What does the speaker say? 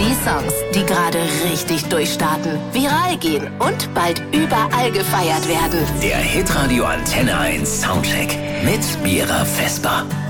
Die Songs, die gerade richtig durchstarten, viral gehen und bald überall gefeiert werden. Der Hitradio Antenne 1 Soundcheck mit Mira Vesper.